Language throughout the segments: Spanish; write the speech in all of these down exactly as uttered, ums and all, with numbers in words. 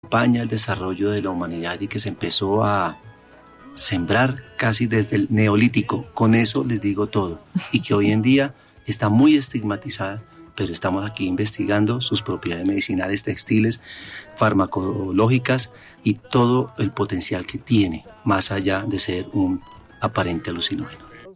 acompaña el desarrollo de la humanidad y que se empezó a sembrar casi desde el neolítico. Con eso les digo todo. Y que hoy en día está muy estigmatizada, pero estamos aquí investigando sus propiedades medicinales, textiles, farmacológicas y todo el potencial que tiene, más allá de ser un aparente alucinógeno.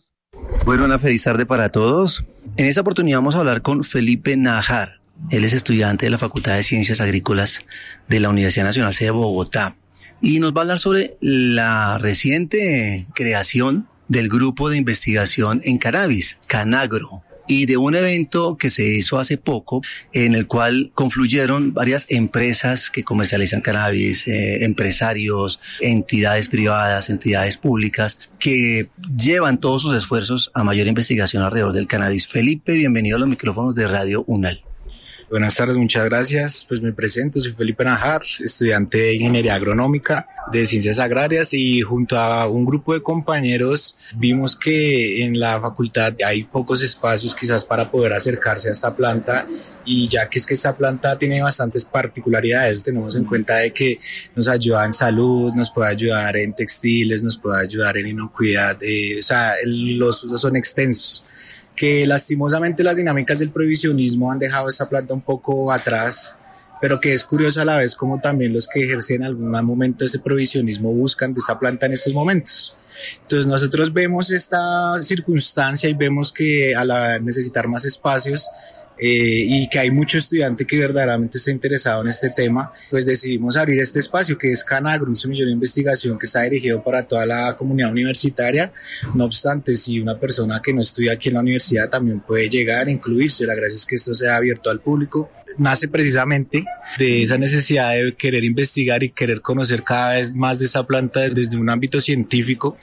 Bueno, una feliz tarde para todos. En esta oportunidad vamos a hablar con Felipe Najar. Él es estudiante de la Facultad de Ciencias Agrícolas de la Universidad Nacional C de Bogotá y nos va a hablar sobre la reciente creación del grupo de investigación en cannabis, Canagro, y de un evento que se hizo hace poco en el cual confluyeron varias empresas que comercializan cannabis, eh, empresarios, entidades privadas, entidades públicas que llevan todos sus esfuerzos a mayor investigación alrededor del cannabis. Felipe, bienvenido a los micrófonos de Radio UNAL. Buenas tardes, muchas gracias. Pues me presento, soy Felipe Najar, estudiante de Ingeniería Agronómica de Ciencias Agrarias, y junto a un grupo de compañeros vimos que en la facultad hay pocos espacios quizás para poder acercarse a esta planta, y ya que es que esta planta tiene bastantes particularidades, tenemos en cuenta de que nos ayuda en salud, nos puede ayudar en textiles, nos puede ayudar en inocuidad, eh, o sea, el, los usos son extensos, que lastimosamente las dinámicas del prohibicionismo han dejado esta planta un poco atrás, pero que es curioso a la vez como también los que ejercen en algún momento ese prohibicionismo buscan de esta planta en estos momentos. Entonces nosotros vemos esta circunstancia y vemos que al necesitar más espacios Eh, y que hay mucho estudiante que verdaderamente está interesado en este tema, pues decidimos abrir este espacio que es Canagro, un semillero de investigación que está dirigido para toda la comunidad universitaria. No obstante, si una persona que no estudia aquí en la universidad también puede llegar a incluirse, la gracia es que esto sea abierto al público. Nace precisamente de esa necesidad de querer investigar y querer conocer cada vez más de esa planta desde un ámbito científico,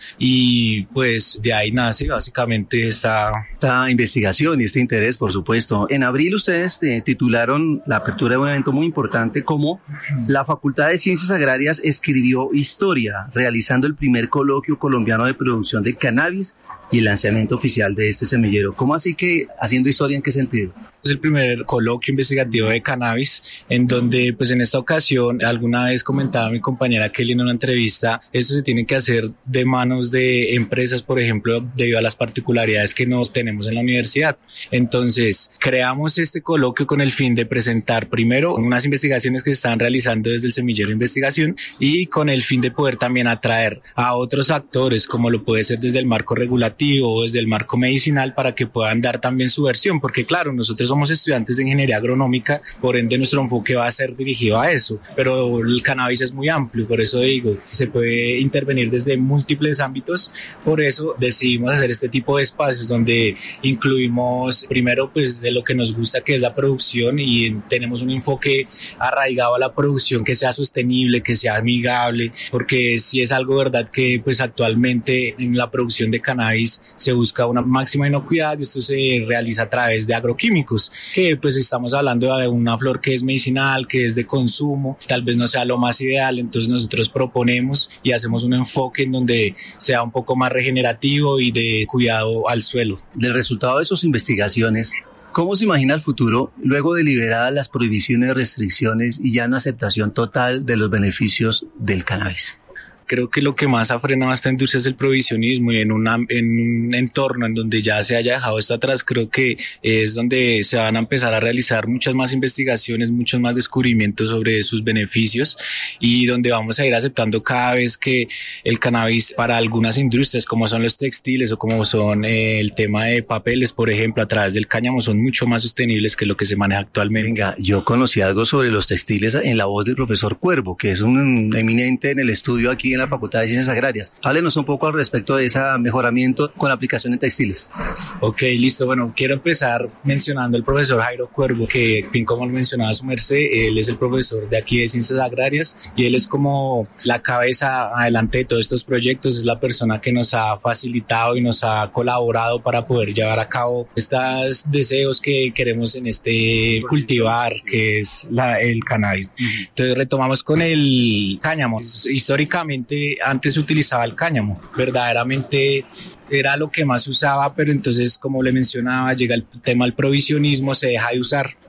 y pues de ahí nace básicamente esta, esta investigación y este interés, por supuesto. En abril ustedes eh, titularon la apertura de un evento muy importante como la Facultad de Ciencias Agrarias escribió historia, realizando el primer coloquio colombiano de producción de cannabis y el lanzamiento oficial de este semillero. ¿Cómo así que haciendo historia? ¿En qué sentido? Es el primer coloquio investigativo de cannabis, en donde pues en esta ocasión, alguna vez comentaba mi compañera Kelly en una entrevista, esto se tiene que hacer de manos de empresas, por ejemplo, debido a las particularidades que nos tenemos en la universidad. Entonces, creamos este coloquio con el fin de presentar primero unas investigaciones que se están realizando desde el semillero de investigación, y con el fin de poder también atraer a otros actores, como lo puede ser desde el marco regulativo o desde el marco medicinal, para que puedan dar también su versión, porque claro, nosotros somos estudiantes de Ingeniería Agronómica, por ende nuestro enfoque va a ser dirigido a eso, pero el cannabis es muy amplio, por eso digo, se puede intervenir desde múltiples ámbitos. Por eso decidimos hacer este tipo de espacios donde incluimos primero pues de lo que nos gusta, que es la producción, y tenemos un enfoque arraigado a la producción que sea sostenible, que sea amigable, porque si es algo verdad que pues actualmente en la producción de cannabis se busca una máxima inocuidad, y esto se realiza a través de agroquímicos, que pues estamos hablando de una flor que es medicinal, que es de consumo, tal vez no sea lo más ideal. Entonces nosotros proponemos y hacemos un enfoque en donde sea un poco más regenerativo y de cuidado al suelo. Del resultado de sus investigaciones, ¿cómo se imagina el futuro luego de liberadas las prohibiciones, restricciones y ya una aceptación total de los beneficios del cannabis? Creo que lo que más ha frenado a esta industria es el prohibicionismo, y en, una, en un entorno en donde ya se haya dejado esto atrás, creo que es donde se van a empezar a realizar muchas más investigaciones, muchos más descubrimientos sobre sus beneficios, y donde vamos a ir aceptando cada vez que el cannabis para algunas industrias, como son los textiles o como son eh, el tema de papeles, por ejemplo, a través del cáñamo, son mucho más sostenibles que lo que se maneja actualmente. Venga, yo conocí algo sobre los textiles en la voz del profesor Cuervo, que es un eminente en el estudio aquí en la Facultad de Ciencias Agrarias. Háblenos un poco al respecto de ese mejoramiento con aplicación en textiles. Ok, listo. Bueno, quiero empezar mencionando al profesor Jairo Cuervo, que bien como lo mencionaba su merced, él es el profesor de aquí de Ciencias Agrarias, y él es como la cabeza adelante de todos estos proyectos, es la persona que nos ha facilitado y nos ha colaborado para poder llevar a cabo estos deseos que queremos en este cultivar, que es la, el cannabis. Entonces retomamos con el cáñamo. Históricamente antes se utilizaba el cáñamo, verdaderamente era lo que más se usaba, pero entonces, como le mencionaba, llega el tema del prohibicionismo, se deja de usar.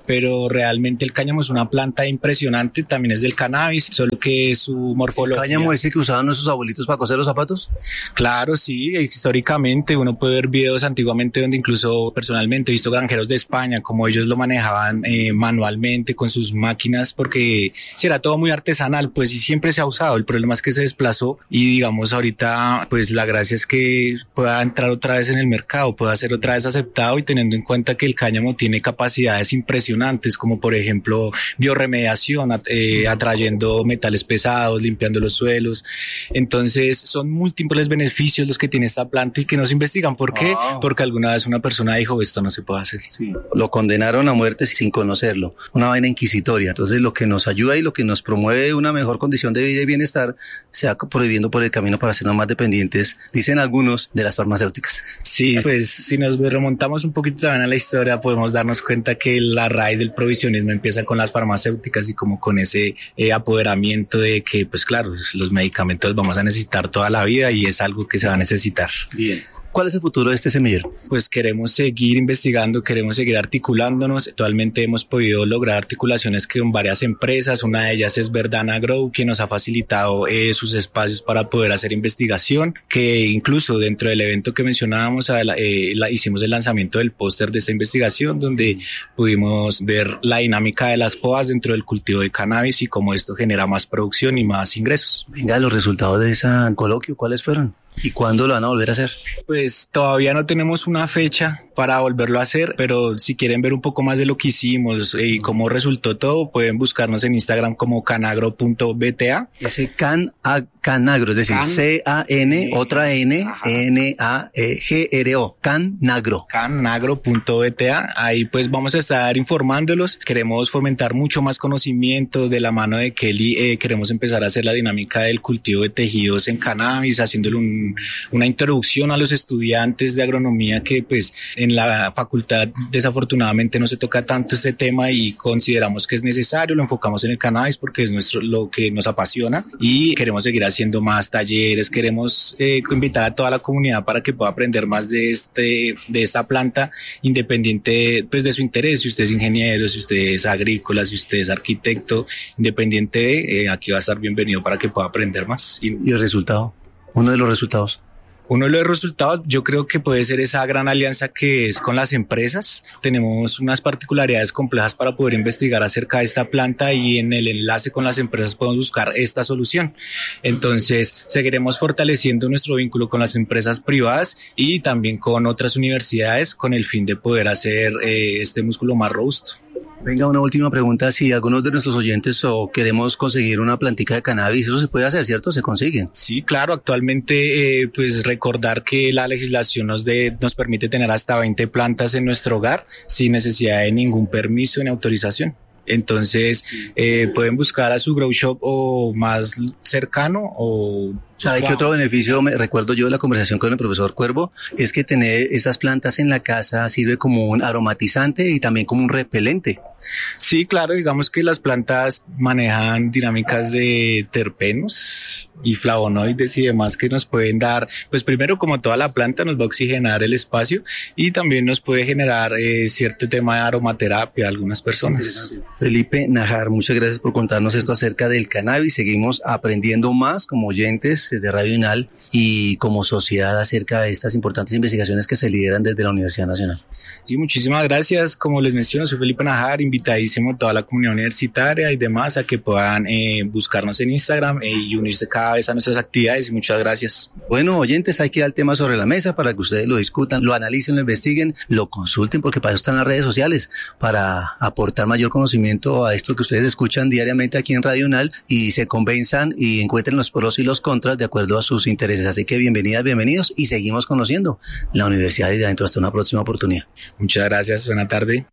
pero realmente el cáñamo es una planta impresionante, también es del cannabis, solo que su morfología... ¿El cáñamo ese que usaban nuestros abuelitos para coser los zapatos? Claro, sí, históricamente uno puede ver videos antiguamente donde incluso personalmente he visto granjeros de España, como ellos lo manejaban eh, manualmente con sus máquinas, porque si era todo muy artesanal, pues sí siempre se ha usado, el problema es que se desplazó y digamos ahorita pues la gracia es que pueda entrar otra vez en el mercado, pueda ser otra vez aceptado y teniendo en cuenta que el cáñamo tiene capacidades impresionantes como por ejemplo biorremediación, eh, atrayendo metales pesados, limpiando los suelos, entonces son múltiples beneficios los que tiene esta planta y que no se investigan. ¿Por qué? Wow. Porque alguna vez una persona dijo esto no se puede hacer. Sí. Lo condenaron a muerte sin conocerlo, una vaina inquisitoria, entonces lo que nos ayuda y lo que nos promueve una mejor condición de vida y bienestar se va prohibiendo por el camino para hacernos más dependientes, dicen algunos, de las farmacéuticas. Sí, pues si nos remontamos un poquito también a la historia podemos darnos cuenta que la raíz del prohibicionismo empieza con las farmacéuticas y como con ese eh, apoderamiento de que pues claro, los medicamentos los vamos a necesitar toda la vida y es algo que se va a necesitar. Bien. ¿Cuál es el futuro de este semillero? Pues queremos seguir investigando, queremos seguir articulándonos. Actualmente hemos podido lograr articulaciones con varias empresas. Una de ellas es Verdana Grow, que nos ha facilitado eh, sus espacios para poder hacer investigación, que incluso dentro del evento que mencionábamos eh, la, hicimos el lanzamiento del póster de esta investigación, donde pudimos ver la dinámica de las podas dentro del cultivo de cannabis y cómo esto genera más producción y más ingresos. Venga, los resultados de ese coloquio, ¿cuáles fueron? ¿Y cuándo lo van a volver a hacer? Pues todavía no tenemos una fecha para volverlo a hacer, pero si quieren ver un poco más de lo que hicimos y cómo resultó todo, pueden buscarnos en Instagram como canagro punto b t a. Ese can, a, canagro, es decir, can, C A N, otra N, ajá. N A G R O, canagro. canagro punto b t a. Ahí pues vamos a estar informándolos. Queremos fomentar mucho más conocimiento de la mano de Kelly. Eh, queremos empezar a hacer la dinámica del cultivo de tejidos en cannabis, haciéndole un una introducción a los estudiantes de agronomía que pues en la facultad desafortunadamente no se toca tanto este tema y consideramos que es necesario, lo enfocamos en el cannabis porque es nuestro lo que nos apasiona y queremos seguir haciendo más talleres, queremos eh, invitar a toda la comunidad para que pueda aprender más de este de esta planta independiente pues de su interés, si usted es ingeniero, si usted es agrícola, si usted es arquitecto, independiente de, eh, aquí va a estar bienvenido para que pueda aprender más. ¿Y, y el resultado? Uno de los resultados. Uno de los resultados yo creo que puede ser esa gran alianza que es con las empresas. Tenemos unas particularidades complejas para poder investigar acerca de esta planta y en el enlace con las empresas podemos buscar esta solución. Entonces seguiremos fortaleciendo nuestro vínculo con las empresas privadas y también con otras universidades con el fin de poder hacer eh, este músculo más robusto. Venga, una última pregunta, si algunos de nuestros oyentes o queremos conseguir una plantica de cannabis, eso se puede hacer, ¿cierto? ¿Se consiguen? Sí, claro, actualmente eh, pues recordar que la legislación nos, de, nos permite tener hasta veinte plantas en nuestro hogar sin necesidad de ningún permiso ni autorización. Entonces eh, pueden buscar a su grow shop o más cercano o... ¿Sabe wow. qué otro beneficio me recuerdo yo de la conversación con el profesor Cuervo? Es que tener esas plantas en la casa sirve como un aromatizante y también como un repelente. Sí, claro, digamos que las plantas manejan dinámicas de terpenos y flavonoides y demás que nos pueden dar, pues primero como toda la planta nos va a oxigenar el espacio y también nos puede generar eh, cierto tema de aromaterapia a algunas personas. Felipe Najar, muchas gracias por contarnos esto acerca del cannabis. Seguimos aprendiendo más como oyentes desde Radio UNAL y como sociedad acerca de estas importantes investigaciones que se lideran desde la Universidad Nacional. Sí, muchísimas gracias. Como les menciono, soy Felipe Najar, invitadísimo a toda la comunidad universitaria y demás a que puedan eh, buscarnos en Instagram eh, y unirse cada vez a nuestras actividades y muchas gracias. Bueno, oyentes, hay que dar el tema sobre la mesa para que ustedes lo discutan, lo analicen, lo investiguen, lo consulten porque para eso están las redes sociales, para aportar mayor conocimiento a esto que ustedes escuchan diariamente aquí en Radio UNAL y se convenzan y encuentren los pros y los contras de acuerdo a sus intereses. Así que bienvenidas, bienvenidos y seguimos conociendo la Universidad de Adentro. Hasta una próxima oportunidad. Muchas gracias, buena tarde.